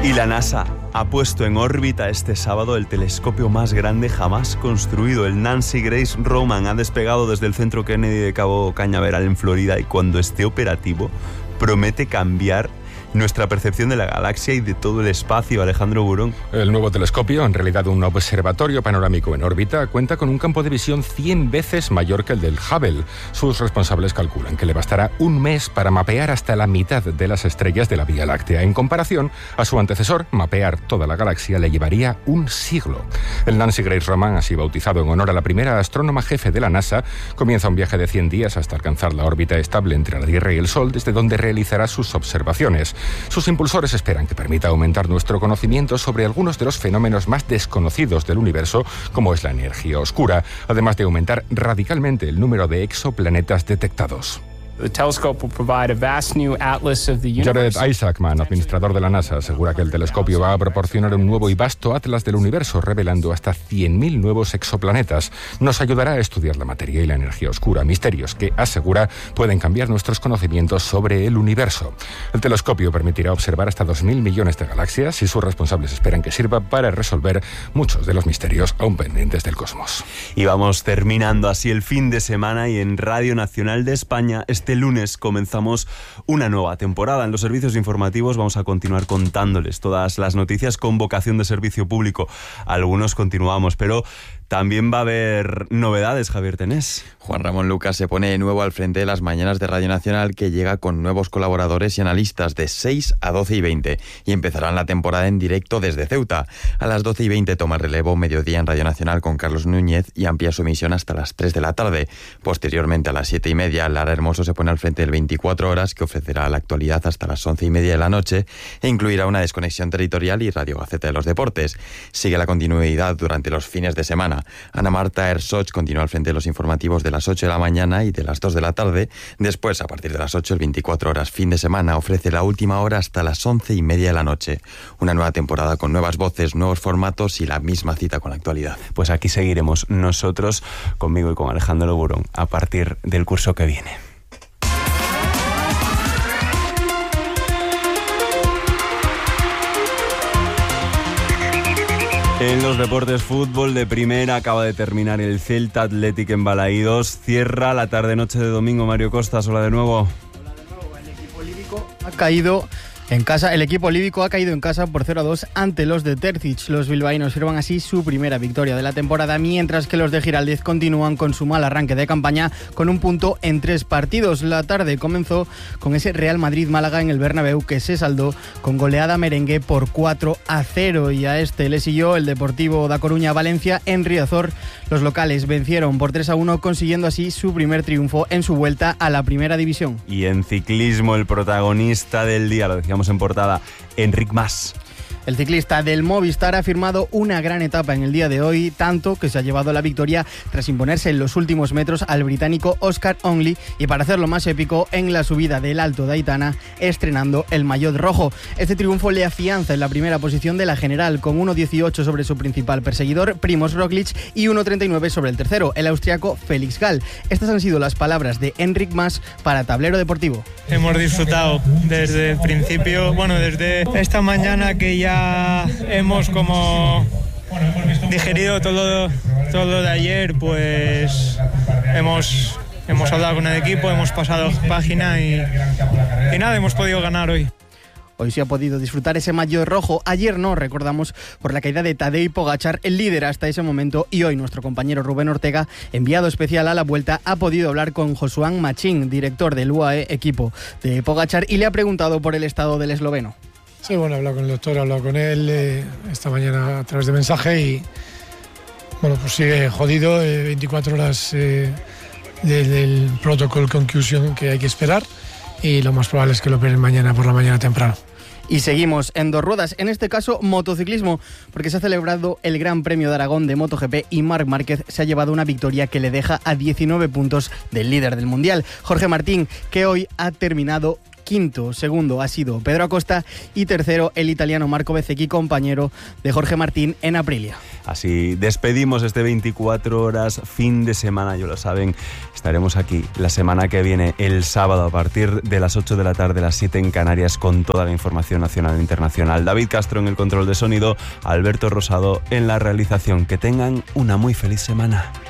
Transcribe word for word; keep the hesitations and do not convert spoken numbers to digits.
Y la NASA ha puesto en órbita este sábado el telescopio más grande jamás construido. El Nancy Grace Roman ha despegado desde el centro Kennedy de Cabo Cañaveral en Florida y cuando esté operativo promete cambiar nuestra percepción de la galaxia y de todo el espacio. Alejandro Burón. El nuevo telescopio, en realidad un observatorio panorámico en órbita, cuenta con un campo de visión cien veces mayor que el del Hubble. Sus responsables calculan que le bastará un mes para mapear hasta la mitad de las estrellas de la Vía Láctea. En comparación a su antecesor, mapear toda la galaxia le llevaría un siglo. El Nancy Grace Roman, así bautizado en honor a la primera astrónoma jefe de la NASA, comienza un viaje de cien días hasta alcanzar la órbita estable entre la Tierra y el Sol, desde donde realizará sus observaciones. Sus impulsores esperan que permita aumentar nuestro conocimiento sobre algunos de los fenómenos más desconocidos del universo, como es la energía oscura, además de aumentar radicalmente el número de exoplanetas detectados. Jared Isaacman, administrador de la NASA, asegura que el telescopio va a proporcionar un nuevo y vasto atlas del universo, revelando hasta cien mil nuevos exoplanetas. Nos ayudará a estudiar la materia y la energía oscura, misterios que, asegura, pueden cambiar nuestros conocimientos sobre el universo. El telescopio permitirá observar hasta dos mil millones de galaxias y sus responsables esperan que sirva para resolver muchos de los misterios aún pendientes del cosmos. Y vamos terminando así el fin de semana y en Radio Nacional de España este lunes comenzamos una nueva temporada. En los servicios informativos vamos a continuar contándoles todas las noticias con vocación de servicio público. Algunos continuamos, pero también va a haber novedades, Javier Tenés. Juan Ramón Lucas se pone de nuevo al frente de las mañanas de Radio Nacional, que llega con nuevos colaboradores y analistas de seis a doce y veinte y empezarán la temporada en directo desde Ceuta. A las doce y veinte toma el relevo Mediodía en Radio Nacional con Carlos Núñez y amplia su emisión hasta las tres de la tarde. Posteriormente, a las siete y media, Lara Hermoso se pone al frente del veinticuatro horas, que ofrecerá la actualidad hasta las once y media de la noche e incluirá una desconexión territorial y Radio Gaceta de los Deportes. Sigue la continuidad durante los fines de semana. Ana Marta Ersoch continúa al frente de los informativos de las ocho de la mañana y de las dos de la tarde. Después, a partir de las ocho, el veinticuatro horas fin de semana ofrece la última hora hasta las once y media de la noche. Una nueva temporada con nuevas voces, nuevos formatos y la misma cita con la actualidad. Pues aquí seguiremos nosotros, conmigo y con Alejandro Burón, a partir del curso que viene. En los deportes, fútbol de primera, acaba de terminar el Celta Athletic en Balaídos. Cierra la tarde-noche de domingo. Mario Costas, hola de nuevo. Hola de nuevo. El equipo líbico ha caído en casa. El equipo líbico ha caído en casa por cero a dos ante los de Terzic. Los bilbaínos firman así su primera victoria de la temporada, mientras que los de Giraldez continúan con su mal arranque de campaña con un punto en tres partidos. La tarde comenzó con ese Real Madrid-Málaga en el Bernabéu, que se saldó con goleada merengue por cuatro a cero, y a este le siguió el Deportivo da Coruña-Valencia en Riazor. Los locales vencieron por tres a uno, consiguiendo así su primer triunfo en su vuelta a la primera división. Y en ciclismo, el protagonista del día, lo decíamos en portada, Enric Mas. El ciclista del Movistar ha firmado una gran etapa en el día de hoy, tanto que se ha llevado la victoria tras imponerse en los últimos metros al británico Oscar Onley, y para hacerlo más épico, en la subida del Alto de Aitana, estrenando el maillot rojo. Este triunfo le afianza en la primera posición de la general, con uno dieciocho sobre su principal perseguidor, Primož Roglic, y uno treinta y nueve sobre el tercero, el austriaco Felix Gall. Estas han sido las palabras de Enric Mas para Tablero Deportivo. Hemos disfrutado desde el principio, bueno, desde esta mañana que ya hemos como digerido todo, todo lo de ayer, pues hemos, hemos hablado con el equipo, hemos pasado página y, y nada, hemos podido ganar hoy. Hoy se ha podido disfrutar ese maillot rojo. Ayer no, recordamos, por la caída de Tadej Pogačar, el líder hasta ese momento, y hoy nuestro compañero Rubén Ortega, enviado especial a la Vuelta, ha podido hablar con Josuán Machín, director del U A E equipo de Pogačar, y le ha preguntado por el estado del esloveno. Sí, bueno, he hablado con el doctor, he hablado con él eh, esta mañana a través de mensaje y bueno, pues sigue jodido, eh, veinticuatro horas eh, del protocol conclusion que hay que esperar y lo más probable es que lo operen mañana por la mañana temprano. Y seguimos en dos ruedas, en este caso motociclismo, porque se ha celebrado el Gran Premio de Aragón de MotoGP y Marc Márquez se ha llevado una victoria que le deja a diecinueve puntos del líder del Mundial, Jorge Martín, que hoy ha terminado Quinto, segundo ha sido Pedro Acosta y tercero el italiano Marco Bezzecchi, compañero de Jorge Martín en Aprilia. Así despedimos este veinticuatro horas fin de semana, ya lo saben, estaremos aquí la semana que viene, el sábado, a partir de las ocho de la tarde, las siete en Canarias, con toda la información nacional e internacional. David Castro en el control de sonido, Alberto Rosado en la realización. Que tengan una muy feliz semana.